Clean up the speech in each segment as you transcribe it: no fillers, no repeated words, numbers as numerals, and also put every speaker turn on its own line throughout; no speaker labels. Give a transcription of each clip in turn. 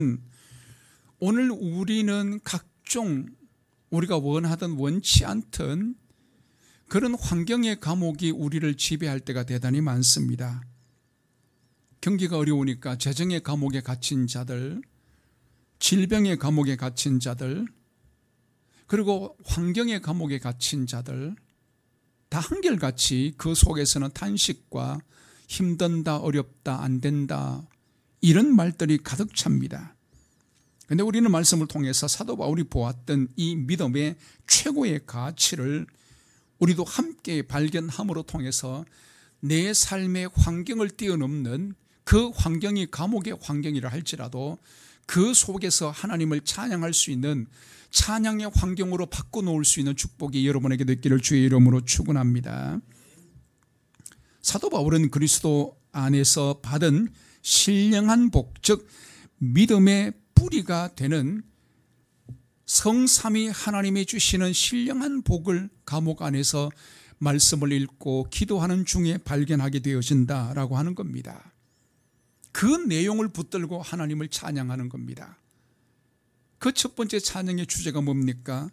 오늘 우리는 각종 우리가 원하든 원치 않든 그런 환경의 감옥이 우리를 지배할 때가 대단히 많습니다. 경기가 어려우니까 재정의 감옥에 갇힌 자들, 질병의 감옥에 갇힌 자들, 그리고 환경의 감옥에 갇힌 자들, 다 한결같이 그 속에서는 탄식과 힘든다, 어렵다, 안 된다, 이런 말들이 가득 찹니다. 그런데 우리는 말씀을 통해서 사도 바울이 보았던 이 믿음의 최고의 가치를 우리도 함께 발견함으로 통해서 내 삶의 환경을 뛰어넘는 그 환경이 감옥의 환경이라 할지라도 그 속에서 하나님을 찬양할 수 있는 찬양의 환경으로 바꿔놓을 수 있는 축복이 여러분에게도 있기를 주의 이름으로 축원합니다. 사도 바울은 그리스도 안에서 받은 신령한 복, 즉 믿음의 뿌리가 되는 성삼위 하나님이 주시는 신령한 복을 감옥 안에서 말씀을 읽고 기도하는 중에 발견하게 되어진다라고 하는 겁니다. 그 내용을 붙들고 하나님을 찬양하는 겁니다. 그 첫 번째 찬양의 주제가 뭡니까?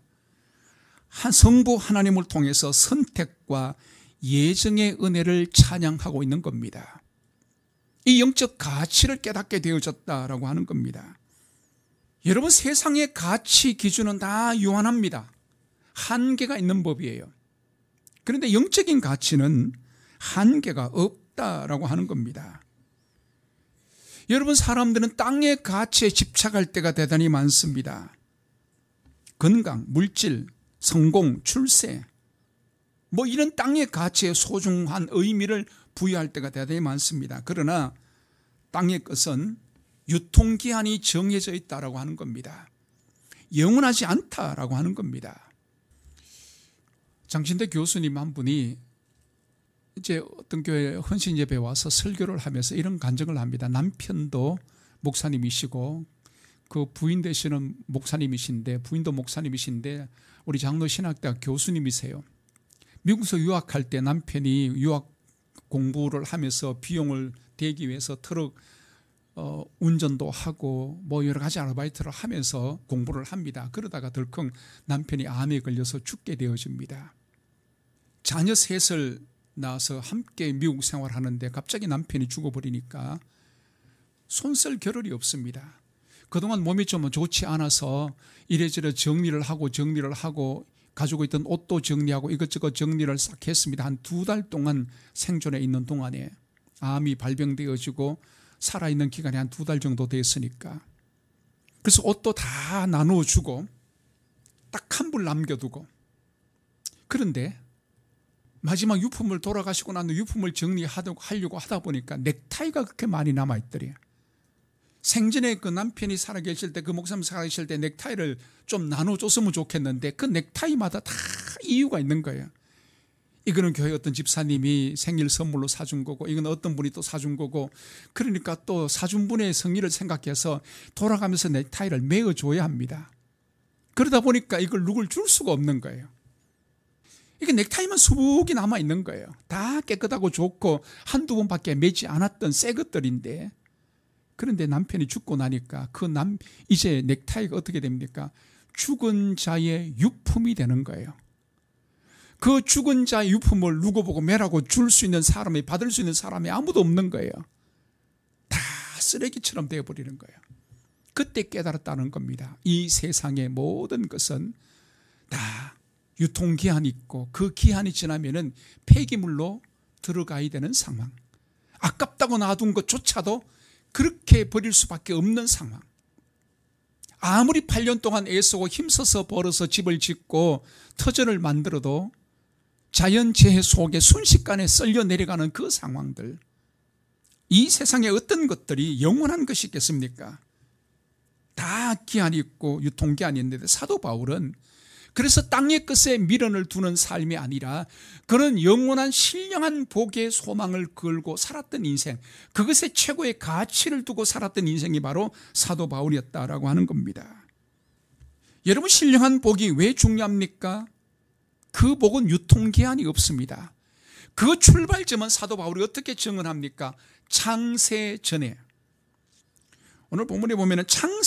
성부 하나님을 통해서 선택과 예정의 은혜를 찬양하고 있는 겁니다. 이 영적 가치를 깨닫게 되어졌다라고 하는 겁니다. 여러분, 세상의 가치 기준은 다 유한합니다. 한계가 있는 법이에요. 그런데 영적인 가치는 한계가 없다라고 하는 겁니다. 여러분, 사람들은 땅의 가치에 집착할 때가 대단히 많습니다. 건강, 물질, 성공, 출세, 이런 땅의 가치에 소중한 의미를 부여할 때가 대단히 많습니다. 그러나 땅의 것은 유통기한이 정해져 있다라고 하는 겁니다. 영원하지 않다라고 하는 겁니다. 장신대 교수님 한 분이 이제 어떤 교회 헌신 예배에 와서 설교를 하면서 이런 간증을 합니다. 남편도 목사님이시고 그 부인 되시는 목사님이신데, 부인도 목사님이신데 우리 장로 신학대학 교수님이세요. 미국에서 유학할 때 남편이 유학 공부를 하면서 비용을 대기 위해서 트럭 운전도 하고 여러 가지 아르바이트를 하면서 공부를 합니다. 그러다가 덜컹 남편이 암에 걸려서 죽게 되어집니다. 자녀 셋을 낳아서 함께 미국 생활하는데 갑자기 남편이 죽어버리니까 손쓸 겨를이 없습니다. 그동안 몸이 좀 좋지 않아서 이래저래 정리를 하고 가지고 있던 옷도 정리하고 이것저것 정리를 싹 했습니다. 한 2달 동안 생존해 있는 동안에 암이 발병되어지고 살아있는 기간이 한 2달 정도 됐으니까. 그래서 옷도 다 나누어주고 딱 한 불 남겨두고, 그런데 마지막 유품을 돌아가시고 난 후 유품을 정리하려고 하다 보니까 넥타이가 그렇게 많이 남아있더래요. 생전에 그 남편이 살아계실 때, 그 목사님 살아계실 때 넥타이를 좀 나눠줬으면 좋겠는데 그 넥타이마다 다 이유가 있는 거예요. 이거는 교회 어떤 집사님이 생일 선물로 사준 거고, 이건 어떤 분이 또 사준 거고, 그러니까 또 사준 분의 성의를 생각해서 돌아가면서 넥타이를 매어줘야 합니다. 그러다 보니까 이걸 누굴 줄 수가 없는 거예요. 이게 넥타이만 수북이 남아있는 거예요. 다 깨끗하고 좋고 한두 번밖에 매지 않았던 새 것들인데, 그런데 남편이 죽고 나니까 이제 넥타이가 어떻게 됩니까? 죽은 자의 유품이 되는 거예요. 그 죽은 자의 유품을 누구 보고 매라고 줄 수 있는 사람이, 받을 수 있는 사람이 아무도 없는 거예요. 다 쓰레기처럼 되어버리는 거예요. 그때 깨달았다는 겁니다. 이 세상의 모든 것은 다 유통기한이 있고 그 기한이 지나면은 폐기물로 들어가야 되는 상황. 아깝다고 놔둔 것조차도 그렇게 버릴 수밖에 없는 상황. 아무리 8년 동안 애쓰고 힘써서 벌어서 집을 짓고 터전을 만들어도 자연재해 속에 순식간에 썰려 내려가는 그 상황들. 이 세상에 어떤 것들이 영원한 것이 있겠습니까? 다 기한이 있고 유통기한이 있는데, 사도 바울은 그래서 땅의 것에 미련을 두는 삶이 아니라 그런 영원한 신령한 복의 소망을 걸고 살았던 인생, 그것에 최고의 가치를 두고 살았던 인생이 바로 사도 바울이었다라고 하는 겁니다. 여러분, 신령한 복이 왜 중요합니까? 그 복은 유통기한이 없습니다. 그 출발점은 사도 바울이 어떻게 증언합니까? 창세 전에 오늘 본문에 보면은